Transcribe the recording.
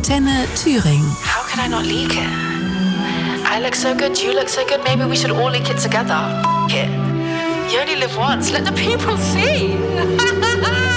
Antenne Thüringen. How can I not leak it? I look so good, you look so good, maybe we should all leak it together. It. You only live once, let the people see.